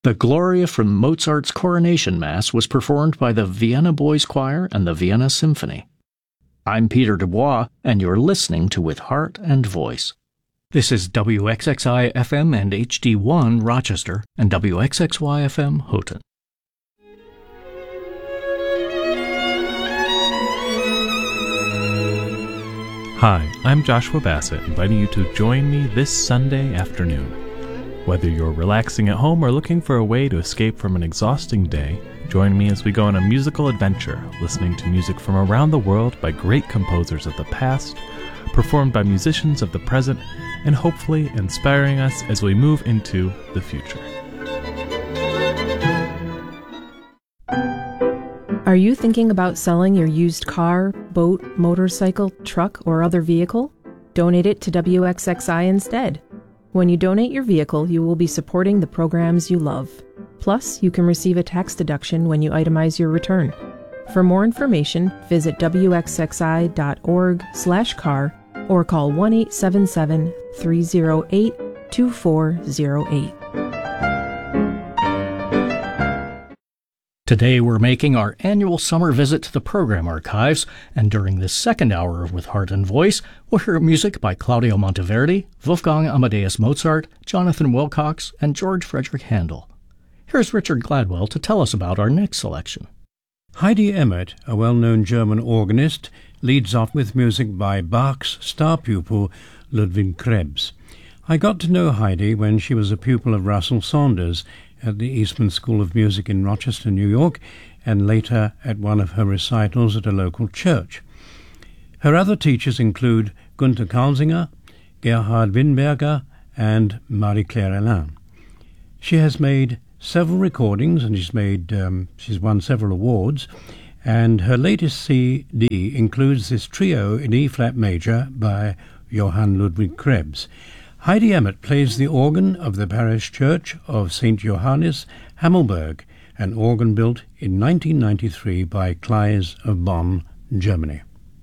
The Gloria from Mozart's Coronation Mass was performed by the Vienna Boys Choir and the Vienna Symphony. I'm Peter Dubois, and you're listening to With Heart and Voice. This is WXXI-FM and HD1 Rochester and WXXY-FM Houghton. Hi, I'm Joshua Bassett, inviting you to join me this Sunday afternoon. Whether you're relaxing at home or looking for a way to escape from an exhausting day, join me as we go on a musical adventure, listening to music from around the world by great composers of the past, performed by musicians of the present, and hopefully inspiring us as we move into the future. Are you thinking about selling your used car, boat, motorcycle, truck, or other vehicle? Donate it to WXXI instead. When you donate your vehicle, you will be supporting the programs you love. Plus, you can receive a tax deduction when you itemize your return. For more information, visit wxxi.org/car or call 1-877-308-2408. Today we're making our annual summer visit to the program archives, and during this second hour of With Heart and Voice, we'll hear music by Claudio Monteverdi, Wolfgang Amadeus Mozart, Jonathan Wilcox, and George Frederick Handel. Here's Richard Gladwell to tell us about our next selection. Heidi Emmert, a well-known German organist, leads off with music by Bach's star pupil, Ludwig Krebs. I got to know Heidi when she was a pupil of Russell Saunders at the Eastman School of Music in Rochester, New York, and later at one of her recitals at a local church. Her other teachers include Gunther Kalsinger, Gerhard Winberger, and Marie-Claire Alain. She has made several recordings, and she's won several awards, and her latest CD includes this trio in E-flat major by Johann Ludwig Krebs. Heidi Emmert plays the organ of the parish church of St. Johannes, Hammelburg, an organ built in 1993 by Kleis of Bonn, Germany.